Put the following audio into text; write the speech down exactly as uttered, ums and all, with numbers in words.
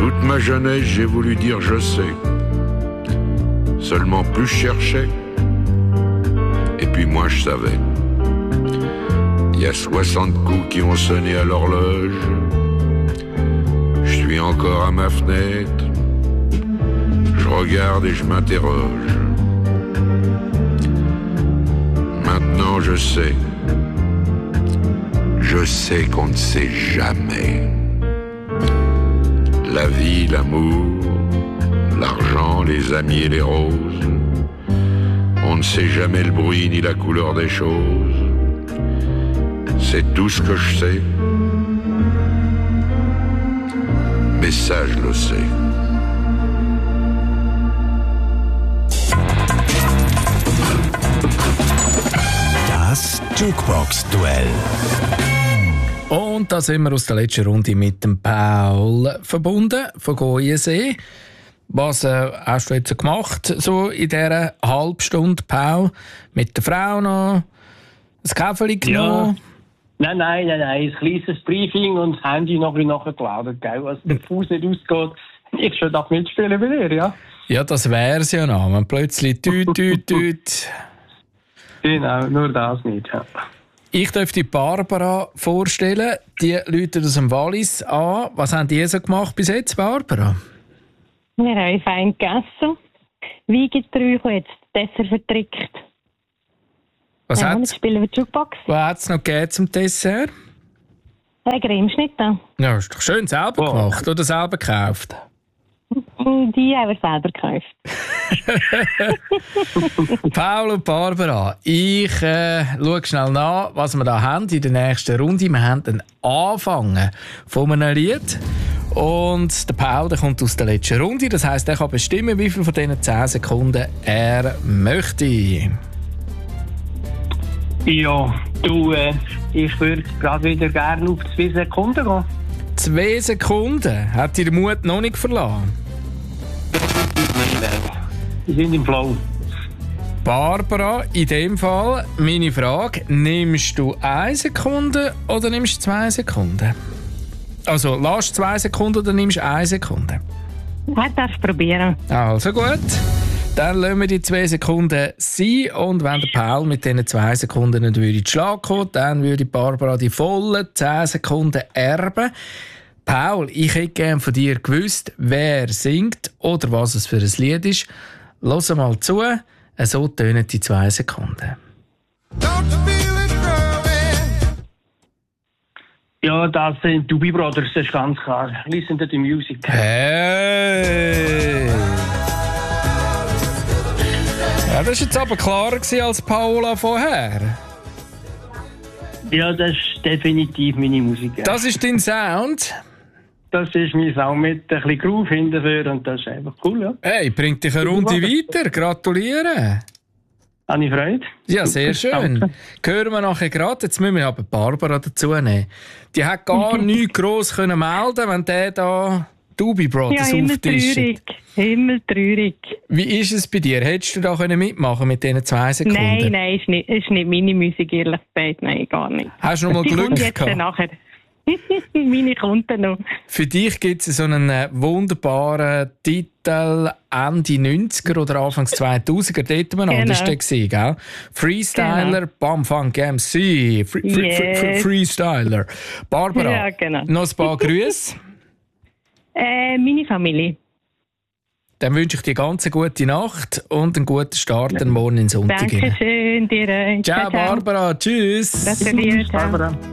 Toute ma jeunesse, j'ai voulu dire je sais. Seulement plus je cherchais, et puis moi je savais. Il y a soixante coups qui ont sonné à l'horloge. Je suis encore à ma fenêtre. Je regarde et je m'interroge. Maintenant je sais. Je sais qu'on ne sait jamais. La vie, l'amour, l'argent, les amis et les roses. On ne sait jamais le bruit ni la couleur des choses. C'est tout ce que je sais. Mais ça, je le sais. Das Jukebox-Duell. Und da sind wir aus der letzten Runde mit dem Paul verbunden, von Goyensee. Was äh, hast du jetzt gemacht, so in dieser halben Stunde, Paul? Mit der Frau noch? Ein Käferchen genommen? Ja. Nein, nein, nein, nein. Ein kleines Briefing und das Handy noch ein bisschen nachgeladen, gell? Was der Fuß nicht ausgeht. Ich schon darf mitspielen bei dir, ja? Ja, das wär's ja noch. Wenn plötzlich tüt, tüt, tüt. Genau, nur das nicht, ja. Ich darf die Barbara vorstellen. Die läutet aus dem Wallis an. Was haben die so gemacht bis jetzt, Barbara? Wir haben fein gegessen. Wein getrunken und jetzt Dessert vertrickt. Was ja, hat's? Jetzt spielen wir Jukebox. Was hat es noch gegeben zum Dessert? Ein Cremeschnitte. Ja, ist doch schön selber Oh. gemacht oder selber gekauft? Die haben wir selber gekauft. Paul und Barbara, ich äh, schaue schnell nach, was wir da haben in der nächsten Runde. Wir haben den Anfang von einem Lied. Und der Paul der kommt aus der letzten Runde. Das heisst, er kann bestimmen, wie viel von diesen zehn Sekunden er möchte. Ja, du, äh, ich würde gerade wieder gerne auf zwei Sekunden gehen. Zwei Sekunden? Hat dir der Mut noch nicht verlassen? Wir sind im Flow. Barbara, in dem Fall meine Frage: Nimmst du eine Sekunde oder nimmst du zwei Sekunden? Also, lass zwei Sekunden oder nimmst du eine Sekunde? Er darf probieren. Also gut. Dann lassen wir die zwei Sekunden sein. Und wenn der Paul mit diesen zwei Sekunden nicht in den Schlag kommt, dann würde Barbara die vollen zehn Sekunden erben. Paul, ich hätte gerne von dir gewusst, wer singt oder was es für ein Lied ist. Hör mal zu, so tönen die zwei Sekunden. Ja, das sind Doobie Brothers, das ist ganz klar. Listen to the music. Hey! Ja, das war jetzt aber klarer als Paola vorher. Ja, das ist definitiv meine Musik. Ja. Das ist dein Sound. Das ist mein Sound mit ein bisschen Groove hinterher und das ist einfach cool, ja. Hey, bringt dich eine Runde weiter. Gratuliere. Habe ich Freude. Ja, sehr schön. Danke. Hören wir nachher gerade. Jetzt müssen wir aber Barbara dazu nehmen. Die hat gar nichts gross können melden, wenn der da Doobie Brothers Ja, immer auftischt. traurig. Immer traurig. Wie ist es bei dir? Hättest du da können mitmachen mit diesen zwei Sekunden? Nein, nein, ist nicht, ist nicht meine Musik, ehrlich gesagt. Nein, gar nicht. Hast du noch mal Die Glück kommt jetzt gehabt? nachher. Meine Kunden noch. Für dich gibt es so einen äh, wunderbaren Titel Ende neunziger oder Anfangs zweitausender. Dort umeinander Genau. ist der gewesen, gell? Freestyler, Genau. Bam Funk M C, Free, free, Yes. free, free, Freestyler. Barbara, Ja, genau. noch ein paar Grüße. Äh, meine Familie. Dann wünsche ich dir ganz eine gute Nacht und einen guten Start den Morgen in den Sonntag. Dankeschön dir. Ciao, Barbara. Tschüss. Gratuliere. Ciao. Barbara.